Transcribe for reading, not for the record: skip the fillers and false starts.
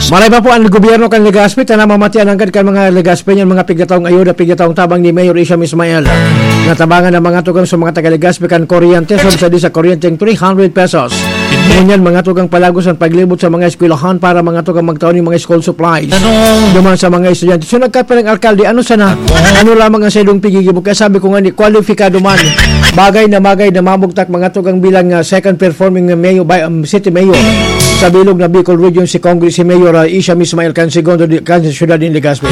Malay pa po ang gobyerno kan Legazpi na mamatian agad kan mga Legazpi yan mga pigataong ayuda pigataong tabang ni Mayor Isham Ismail. Natabangan ng mga tugang sa mga taga Legazpi kan kuryente sa di sa kuryenteng 300 pesos. Ngunyan mga tugang palagos ang paglibot sa mga eskwelahan para mga tugang magtaon yung mga school supplies. Duman sa mga estudyante. So nagkapalang alkalde, ano sana? Ano lamang ang saydong pigigibok? Kaya sabi ko nga ni, kwalifikado man. Bagay na mamugtak mga tugang bilang second performing mayor, city mayor sa bilog na Bicol Region si Congress si Mayor Isham Ismail kan segundo kan siyudad in Legazpi.